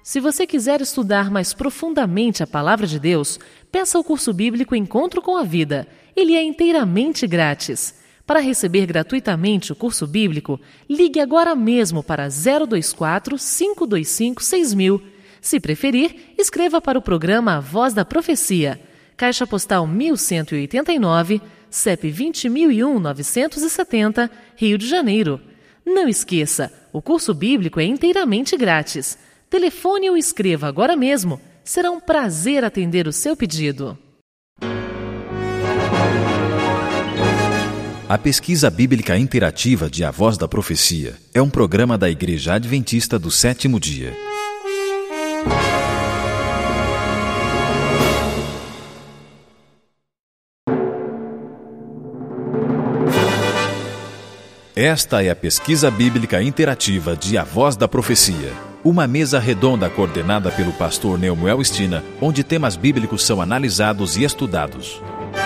Se você quiser estudar mais profundamente a Palavra de Deus, peça o curso bíblico Encontro com a Vida. Ele é inteiramente grátis. Para receber gratuitamente o curso bíblico, ligue agora mesmo para 024 525 6000. Se preferir, escreva para o programa A Voz da Profecia. Caixa Postal 1189, CEP 20.001-970, Rio de Janeiro. Não esqueça, o curso bíblico é inteiramente grátis. Telefone ou escreva agora mesmo. Será um prazer atender o seu pedido. A Pesquisa Bíblica Interativa de A Voz da Profecia é um programa da Igreja Adventista do Sétimo Dia. Esta é a Pesquisa Bíblica Interativa de A Voz da Profecia. Uma mesa redonda coordenada pelo pastor Neumuel Stina, onde temas bíblicos são analisados e estudados.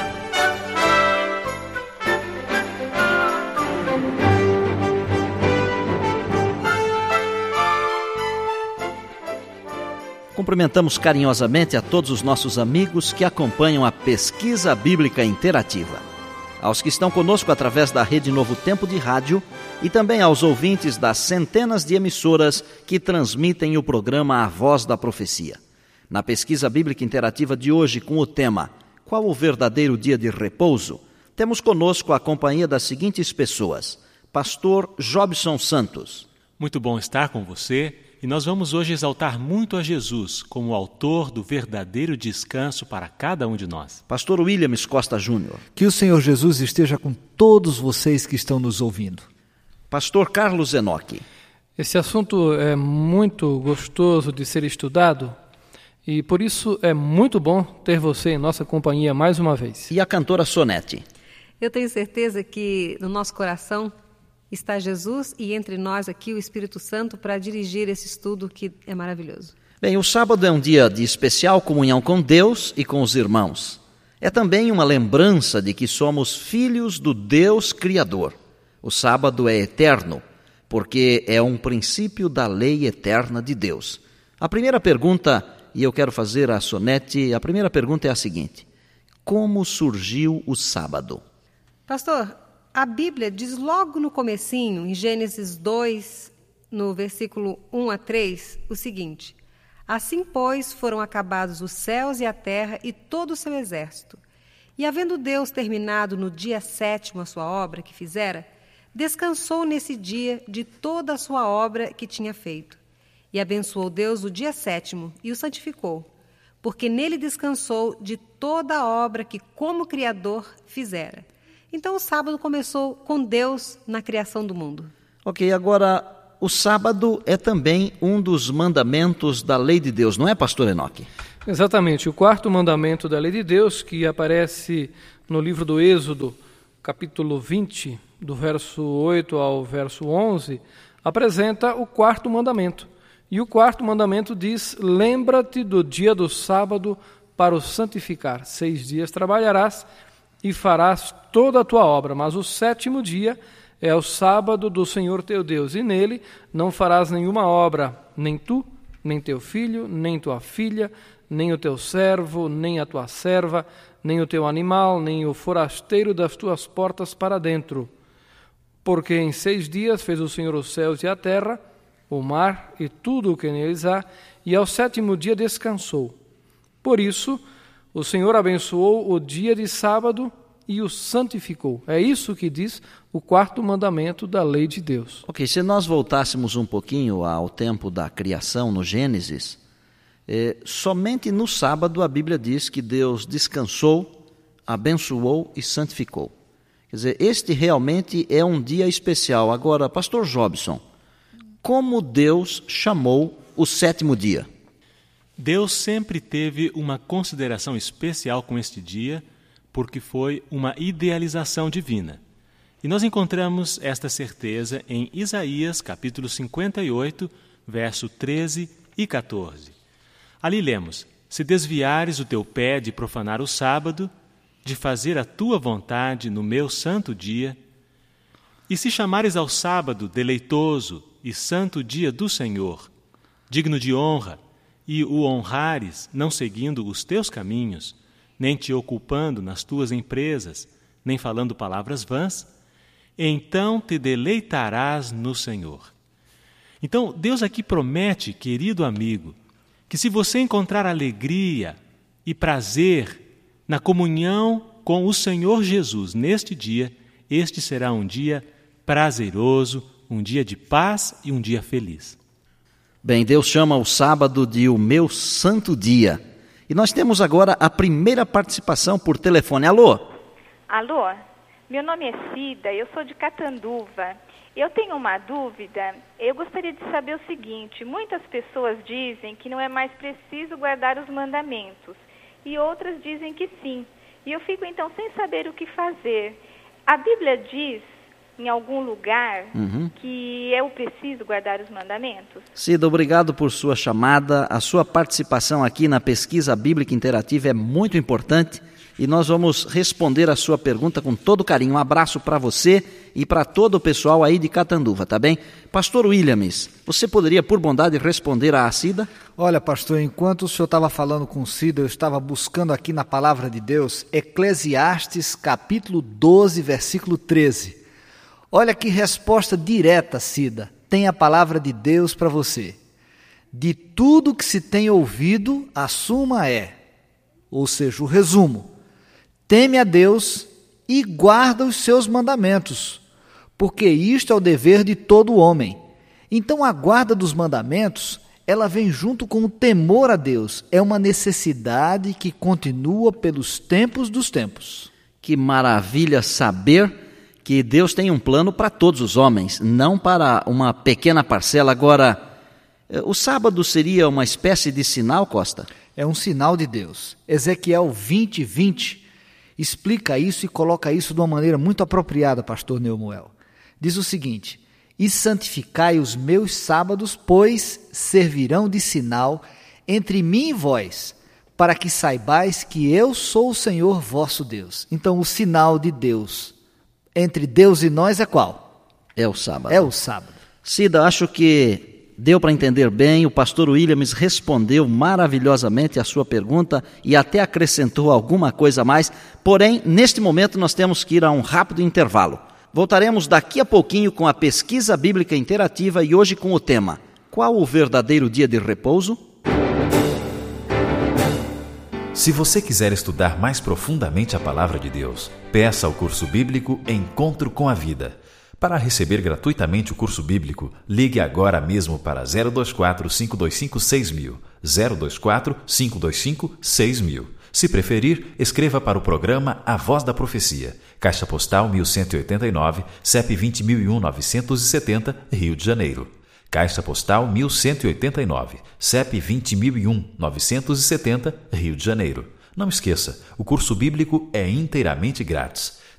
Cumprimentamos carinhosamente a todos os nossos amigos que acompanham a Pesquisa Bíblica Interativa. Aos que estão conosco através da Rede Novo Tempo de Rádio e também aos ouvintes das centenas de emissoras que transmitem o programa A Voz da Profecia. Na Pesquisa Bíblica Interativa de hoje, com o tema Qual o verdadeiro dia de repouso?, temos conosco a companhia das seguintes pessoas. Pastor Jobson Santos. Muito bom estar com você. E nós vamos hoje exaltar muito a Jesus como o autor do verdadeiro descanso para cada um de nós. Pastor Williams Costa Júnior. Que o Senhor Jesus esteja com todos vocês que estão nos ouvindo. Pastor Carlos Enoque. Esse assunto é muito gostoso de ser estudado e por isso é muito bom ter você em nossa companhia mais uma vez. E a cantora Sonete. Eu tenho certeza que no nosso coração está Jesus e entre nós aqui o Espírito Santo para dirigir esse estudo que é maravilhoso. Bem, o sábado é um dia de especial comunhão com Deus e com os irmãos. É também uma lembrança de que somos filhos do Deus Criador. O sábado é eterno, porque é um princípio da lei eterna de Deus. A primeira pergunta, e eu quero fazer a Sonete, a primeira pergunta é a seguinte: como surgiu o sábado? Pastor, a Bíblia diz logo no comecinho, em Gênesis 2, no versículo 1 a 3, o seguinte: assim, pois, foram acabados os céus e a terra e todo o seu exército. E havendo Deus terminado no dia 7º a sua obra que fizera, descansou nesse dia de toda a sua obra que tinha feito. E abençoou Deus o dia 7º e o santificou, porque nele descansou de toda a obra que como Criador fizera. Então o sábado começou com Deus na criação do mundo. Ok, agora o sábado é também um dos mandamentos da lei de Deus, não é, pastor Enoque? Exatamente, o quarto mandamento da lei de Deus, que aparece no livro do Êxodo, capítulo 20, do verso 8 ao verso 11, apresenta o quarto mandamento. E o quarto mandamento diz: lembra-te do dia do sábado para o santificar. 6 dias trabalharás e farás toda a tua obra, mas o 7º dia é o sábado do Senhor teu Deus, e nele não farás nenhuma obra, nem tu, nem teu filho, nem tua filha, nem o teu servo, nem a tua serva, nem o teu animal, nem o forasteiro das tuas portas para dentro. Porque em 6 dias fez o Senhor os céus e a terra, o mar e tudo o que neles há, e ao 7º dia descansou. Por isso, o Senhor abençoou o dia de sábado e o santificou. É isso que diz o quarto mandamento da lei de Deus. Ok, se nós voltássemos um pouquinho ao tempo da criação, no Gênesis, somente no sábado a Bíblia diz que Deus descansou, abençoou e santificou. Quer dizer, este realmente é um dia especial. Agora, pastor Jobson, como Deus chamou o 7º dia? Deus sempre teve uma consideração especial com este dia, porque foi uma idealização divina. E nós encontramos esta certeza em Isaías, capítulo 58, verso 13 e 14. Ali lemos: se desviares o teu pé de profanar o sábado, de fazer a tua vontade no meu santo dia, e se chamares ao sábado deleitoso e santo dia do Senhor, digno de honra, e o honrares, não seguindo os teus caminhos, nem te ocupando nas tuas empresas, nem falando palavras vãs, então te deleitarás no Senhor. Então, Deus aqui promete, querido amigo, que se você encontrar alegria e prazer na comunhão com o Senhor Jesus neste dia, este será um dia prazeroso, um dia de paz e um dia feliz. Bem, Deus chama o sábado de o meu santo dia. E nós temos agora a primeira participação por telefone. Alô? Alô? Meu nome é Cida, eu sou de Catanduva. Eu tenho uma dúvida, eu gostaria de saber o seguinte: muitas pessoas dizem que não é mais preciso guardar os mandamentos, e outras dizem que sim. E eu fico então sem saber o que fazer. A Bíblia diz, em algum lugar, que é o preciso guardar os mandamentos? Cida, obrigado por sua chamada. A sua participação aqui na Pesquisa Bíblica Interativa é muito importante e nós vamos responder a sua pergunta com todo carinho. Um abraço para você e para todo o pessoal aí de Catanduva, tá bem? Pastor Williams, você poderia, por bondade, responder a Cida? Olha, pastor, enquanto o senhor estava falando com Cida, eu estava buscando aqui na palavra de Deus, Eclesiastes, capítulo 12, versículo 13. Olha que resposta direta, Cida, tem a palavra de Deus para você. De tudo que se tem ouvido, a suma é, ou seja, o resumo: teme a Deus e guarda os seus mandamentos, porque isto é o dever de todo homem. Então a guarda dos mandamentos, ela vem junto com o temor a Deus. É uma necessidade que continua pelos tempos dos tempos. Que maravilha saber que Deus tem um plano para todos os homens, não para uma pequena parcela. Agora, o sábado seria uma espécie de sinal, Costa? É um sinal de Deus. Ezequiel 20:20 explica isso e coloca isso de uma maneira muito apropriada, pastor Neumoel. Diz o seguinte: e santificai os meus sábados, pois servirão de sinal entre mim e vós, para que saibais que eu sou o Senhor vosso Deus. Então o sinal de Deus entre Deus e nós é qual? É o sábado. É o sábado. Cida, acho que deu para entender bem. O pastor Williams respondeu maravilhosamente a sua pergunta e até acrescentou alguma coisa a mais. Porém, neste momento nós temos que ir a um rápido intervalo. Voltaremos daqui a pouquinho com a Pesquisa Bíblica Interativa e hoje com o tema: qual o verdadeiro dia de repouso? Se você quiser estudar mais profundamente a Palavra de Deus, peça ao curso bíblico Encontro com a Vida. Para receber gratuitamente o curso bíblico, ligue agora mesmo para 024-525-6000, 024-525-6000. Se preferir, escreva para o programa A Voz da Profecia, Caixa Postal 1189, CEP 20.001-970, Rio de Janeiro. Caixa Postal 1189, CEP 20.001-970, Rio de Janeiro. Não esqueça, o curso bíblico é inteiramente grátis.